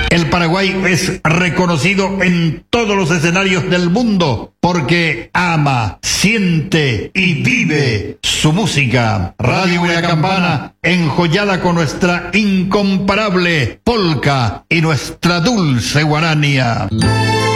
El Paraguay es reconocido en todos los escenarios del mundo porque ama, siente y vive su música. Radio Una Campana, enjollada con nuestra incomparable polca y nuestra dulce guarania.